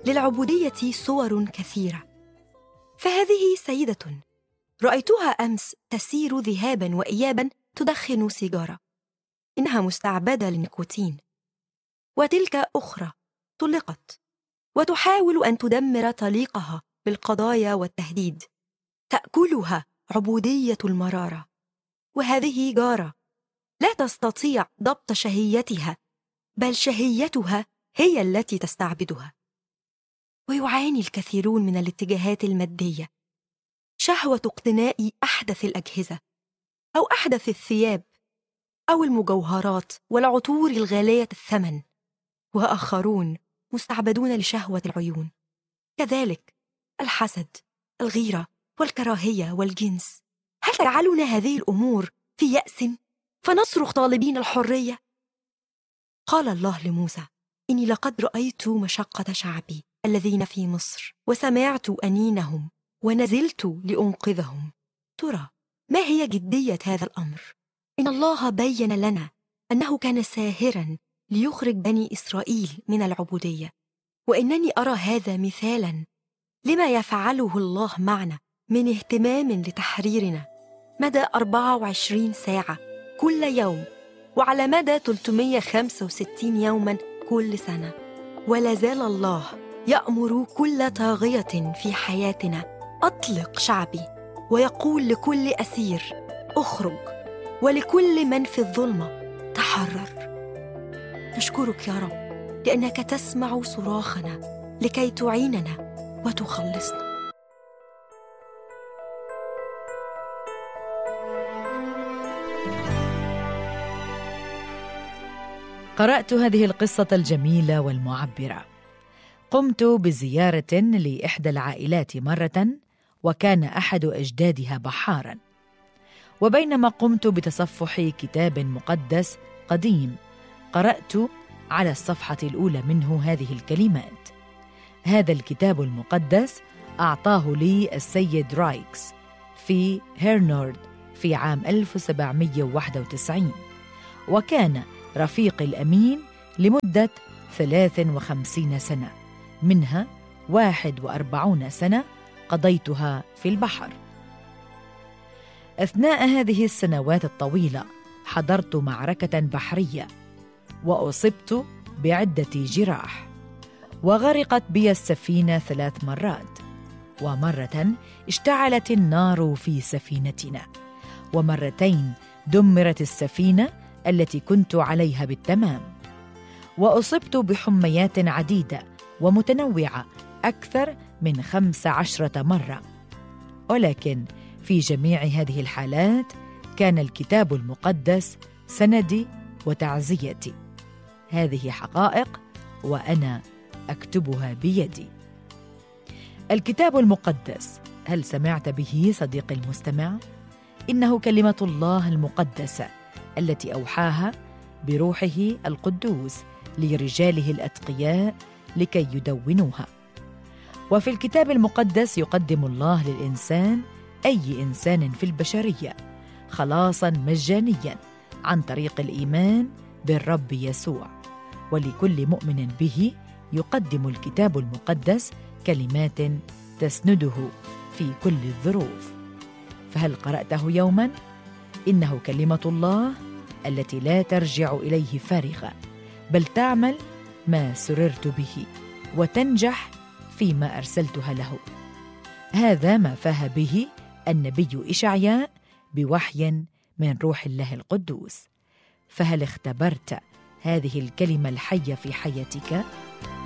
للعبودية صور كثيرة، فهذه سيدة رأيتها أمس تسير ذهاباً وإياباً تدخن سيجارة، إنها مستعبدة للنيكوتين. وتلك أخرى طلقت وتحاول أن تدمر طليقها بالقضايا والتهديد، تأكلها عبودية المرارة. وهذه جارة لا تستطيع ضبط شهيتها، بل شهيتها هي التي تستعبدها. ويعاني الكثيرون من الاتجاهات المادية، شهوة اقتناء أحدث الأجهزة أو أحدث الثياب أو المجوهرات والعطور الغالية الثمن، وآخرون مستعبدون لشهوة العيون، كذلك الحسد، الغيرة والكراهية والجنس. هل تجعلنا هذه الأمور في يأس فنصرخ طالبين الحرية؟ قال الله لموسى: إني لقد رأيت مشقة شعبي الذين في مصر وسمعت أنينهم ونزلت لأنقذهم. ترى ما هي جدية هذا الأمر؟ إن الله بين لنا أنه كان ساهراً ليخرج بني إسرائيل من العبودية، وإنني أرى هذا مثالاً لما يفعله الله معنا من اهتمام لتحريرنا مدى 24 ساعة كل يوم، وعلى مدى 365 يوماً كل سنة. ولا زال الله يأمر كل طاغية في حياتنا: أطلق شعبي، ويقول لكل أسير: أخرج، ولكل من في الظلمة: تحرر. نشكرك يا رب لأنك تسمع صراخنا لكي تعيننا وتخلصنا. قرأت هذه القصة الجميلة والمعبرة. قمت بزيارة لإحدى العائلات مرة، وكان أحد أجدادها بحاراً، وبينما قمت بتصفح كتاب مقدس قديم قرأت على الصفحة الأولى منه هذه الكلمات: هذا الكتاب المقدس أعطاه لي السيد رايكس في هيرنورد في عام 1791، وكان رفيق الأمين لمدة 53 سنة، منها 41 سنة قضيتها في البحر. أثناء هذه السنوات الطويلة حضرت معركة بحرية، وأصبت بعدة جراح، وغرقت بي السفينة 3 مرات، ومرة اشتعلت النار في سفينتنا، ومرتين دمرت السفينة التي كنت عليها بالتمام، وأصبت بحميات عديدة ومتنوعة أكثر من 15 مرة. ولكن في جميع هذه الحالات كان الكتاب المقدس سندي وتعزيتي. هذه حقائق وأنا أكتبها بيدي. الكتاب المقدس، هل سمعت به صديقي المستمع؟ إنه كلمة الله المقدسة التي أوحاها بروحه القدوس لرجاله الأتقياء لكي يدونوها. وفي الكتاب المقدس يقدم الله للإنسان، أي إنسان في البشرية، خلاصاً مجانياً عن طريق الإيمان بالرب يسوع. ولكل مؤمن به يقدم الكتاب المقدس كلمات تسنده في كل الظروف. فهل قرأته يوماً؟ إنه كلمة الله التي لا ترجع إليه فارغة، بل تعمل ما سررت به وتنجح فيما أرسلتها له. هذا ما فاه به النبي إشعياء بوحي من روح الله القدوس. فهل اختبرت هذه الكلمة الحية في حياتك؟